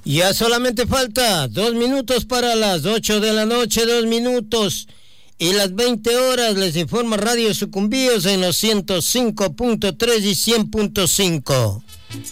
Ya solamente falta 2 minutos para las 8 de la noche, 2 minutos. Y las 20 horas les informa Radio Sucumbíos en los 105.3 y 100.5.